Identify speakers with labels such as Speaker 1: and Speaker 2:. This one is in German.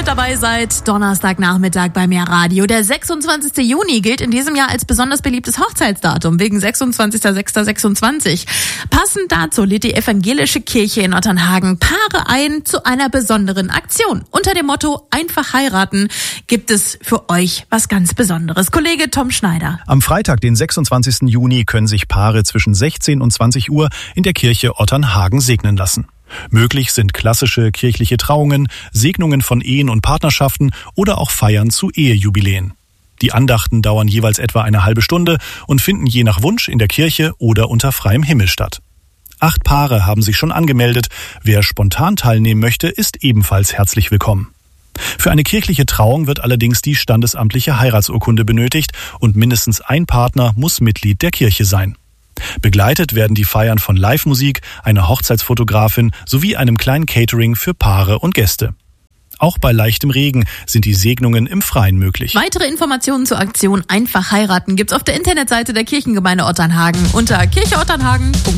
Speaker 1: dabei seid. Donnerstagnachmittag bei Mehr Radio. Der 26. Juni gilt in diesem Jahr als besonders beliebtes Hochzeitsdatum wegen 26.06.26. Passend dazu lädt die evangelische Kirche in Otternhagen Paare ein zu einer besonderen Aktion. Unter dem Motto Einfach heiraten gibt es für euch was ganz Besonderes. Kollege Tom Schneider.
Speaker 2: Am Freitag, den 26. Juni, können sich Paare zwischen 16 und 20 Uhr in der Kirche Otternhagen segnen lassen. Möglich sind klassische kirchliche Trauungen, Segnungen von Ehen und Partnerschaften oder auch Feiern zu Ehejubiläen. Die Andachten dauern jeweils etwa eine halbe Stunde und finden je nach Wunsch in der Kirche oder unter freiem Himmel statt. 8 Paare haben sich schon angemeldet. Wer spontan teilnehmen möchte, ist ebenfalls herzlich willkommen. Für eine kirchliche Trauung wird allerdings die standesamtliche Heiratsurkunde benötigt und mindestens ein Partner muss Mitglied der Kirche sein. Begleitet werden die Feiern von Live-Musik, einer Hochzeitsfotografin sowie einem kleinen Catering für Paare und Gäste. Auch bei leichtem Regen sind die Segnungen im Freien möglich.
Speaker 1: Weitere Informationen zur Aktion Einfach heiraten gibt's auf der Internetseite der Kirchengemeinde Otternhagen unter kircheotternhagen.de.